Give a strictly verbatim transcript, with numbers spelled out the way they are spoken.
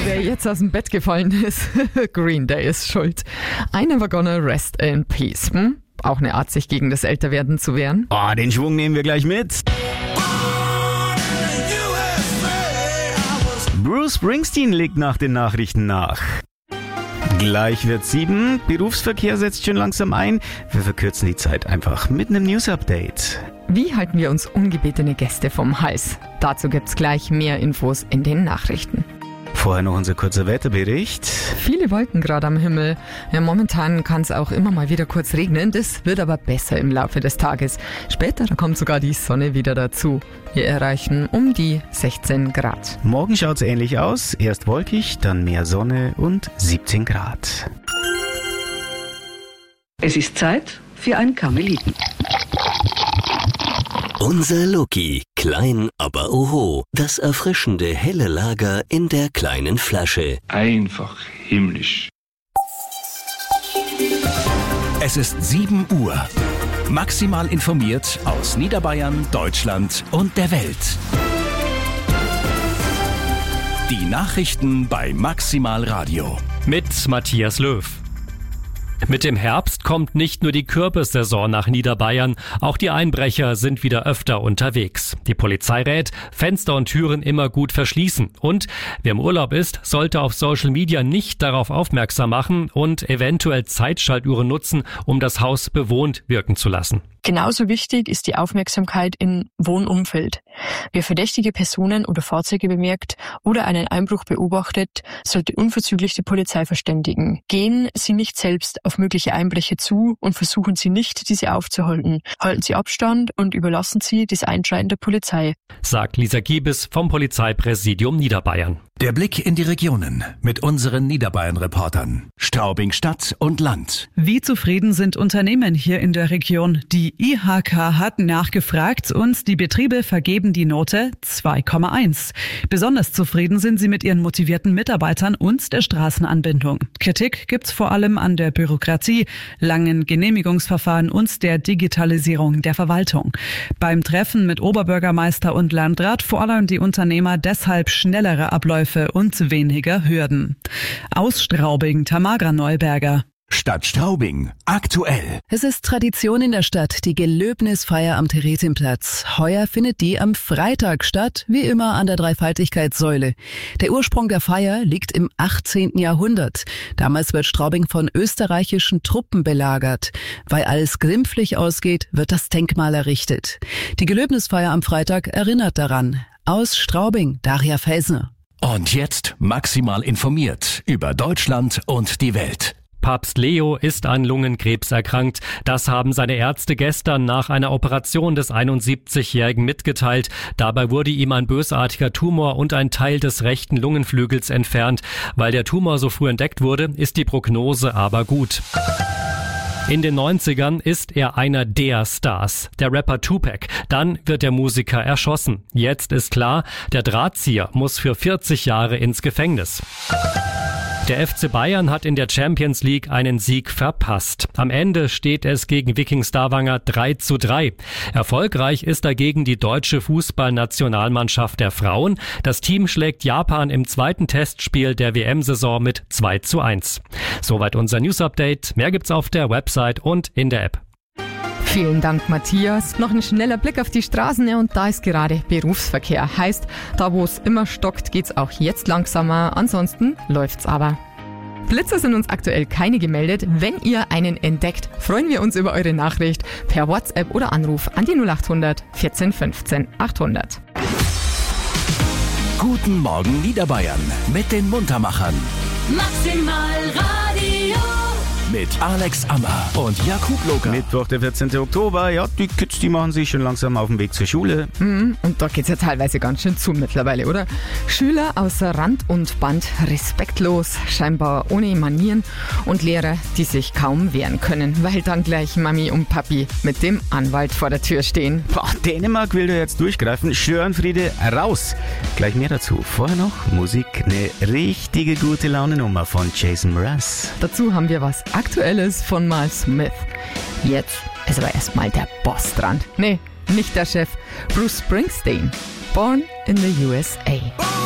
wer jetzt aus dem Bett gefallen ist, Green Day ist schuld. I never gonna rest in peace. Hm? Auch eine Art, sich gegen das Älterwerden zu wehren. Oh, den Schwung nehmen wir gleich mit. Bruce Springsteen legt nach den Nachrichten nach. Gleich wird sieben. Berufsverkehr setzt schon langsam ein. Wir verkürzen die Zeit einfach mit einem News-Update. Wie halten wir uns ungebetene Gäste vom Hals? Dazu gibt's gleich mehr Infos in den Nachrichten. Vorher noch unser kurzer Wetterbericht. Viele Wolken gerade am Himmel. Ja, momentan kann es auch immer mal wieder kurz regnen. Das wird aber besser im Laufe des Tages. Später da kommt sogar die Sonne wieder dazu. Wir erreichen um die sechzehn Grad. Morgen schaut's ähnlich aus. Erst wolkig, dann mehr Sonne und siebzehn Grad. Es ist Zeit für ein Karmeliten. Unser Loki. Klein, aber oho. Das erfrischende helle Lager in der kleinen Flasche. Einfach himmlisch. Es ist sieben Uhr. Maximal informiert aus Niederbayern, Deutschland und der Welt. Die Nachrichten bei Maximal Radio. Mit Matthias Löw. Mit dem Herbst kommt nicht nur die Kürbissaison nach Niederbayern, auch die Einbrecher sind wieder öfter unterwegs. Die Polizei rät, Fenster und Türen immer gut verschließen. Und wer im Urlaub ist, sollte auf Social Media nicht darauf aufmerksam machen und eventuell Zeitschaltuhren nutzen, um das Haus bewohnt wirken zu lassen. Genauso wichtig ist die Aufmerksamkeit im Wohnumfeld. Wer verdächtige Personen oder Fahrzeuge bemerkt oder einen Einbruch beobachtet, sollte unverzüglich die Polizei verständigen. Gehen Sie nicht selbst auf mögliche Einbrecher zu und versuchen Sie nicht, diese aufzuhalten. Halten Sie Abstand und überlassen Sie das Einschreiten der Polizei, sagt Lisa Giebes vom Polizeipräsidium Niederbayern. Der Blick in die Regionen mit unseren Niederbayern-Reportern. Straubing Stadt und Land. Wie zufrieden sind Unternehmen hier in der Region? Die I H K hat nachgefragt und die Betriebe vergeben die Note zwei Komma eins. Besonders zufrieden sind sie mit ihren motivierten Mitarbeitern und der Straßenanbindung. Kritik gibt's vor allem an der Bürokratie, langen Genehmigungsverfahren und der Digitalisierung der Verwaltung. Beim Treffen mit Oberbürgermeister und Landrat fordern die Unternehmer deshalb schnellere Abläufe und weniger Hürden. Aus Straubing, Tamara Neuberger. Stadt Straubing. Aktuell. Es ist Tradition in der Stadt, die Gelöbnisfeier am Theresienplatz. Heuer findet die am Freitag statt, wie immer an der Dreifaltigkeitssäule. Der Ursprung der Feier liegt im achtzehnten Jahrhundert. Damals wird Straubing von österreichischen Truppen belagert. Weil alles glimpflich ausgeht, wird das Denkmal errichtet. Die Gelöbnisfeier am Freitag erinnert daran. Aus Straubing, Daria Felsner. Und jetzt maximal informiert über Deutschland und die Welt. Papst Leo ist an Lungenkrebs erkrankt. Das haben seine Ärzte gestern nach einer Operation des einundsiebzigjährigen mitgeteilt. Dabei wurde ihm ein bösartiger Tumor und ein Teil des rechten Lungenflügels entfernt. Weil der Tumor so früh entdeckt wurde, ist die Prognose aber gut. In den neunzigern ist er einer der Stars, der Rapper Tupac. Dann wird der Musiker erschossen. Jetzt ist klar, der Drahtzieher muss für vierzig Jahre ins Gefängnis. Der F C Bayern hat in der Champions League einen Sieg verpasst. Am Ende steht es gegen Viking Stavanger drei zu drei. Erfolgreich ist dagegen die deutsche Fußballnationalmannschaft der Frauen. Das Team schlägt Japan im zweiten Testspiel der W M-Saison mit zwei zu eins. Soweit unser News-Update. Mehr gibt's auf der Website und in der App. Vielen Dank, Matthias. Noch ein schneller Blick auf die Straßen, ja, und da ist gerade Berufsverkehr. Heißt, da wo es immer stockt, geht's auch jetzt langsamer. Ansonsten läuft's aber. Blitzer sind uns aktuell keine gemeldet. Wenn ihr einen entdeckt, freuen wir uns über eure Nachricht per WhatsApp oder Anruf an die null acht hundert vierzehn fünfzehn achthundert. Guten Morgen Niederbayern mit den Muntermachern. Maximal Radio. Mit Alex Ammer und Jakub Loka. Mittwoch, der vierzehnten Oktober. Ja, die Kids, die machen sich schon langsam auf den Weg zur Schule. Mhm, und da geht's ja teilweise ganz schön zu mittlerweile, oder? Schüler außer Rand und Band, respektlos, scheinbar ohne Manieren und Lehrer, die sich kaum wehren können, weil dann gleich Mami und Papi mit dem Anwalt vor der Tür stehen. Boah, Dänemark will da jetzt durchgreifen. Störenfriede raus. Gleich mehr dazu. Vorher noch Musik. Eine richtige gute Laune-Nummer von Jason Mraz. Dazu haben wir was Aktuelles von Miles Smith. Jetzt ist aber erstmal der Boss dran. Nee, nicht der Chef. Bruce Springsteen. Born in the U S A.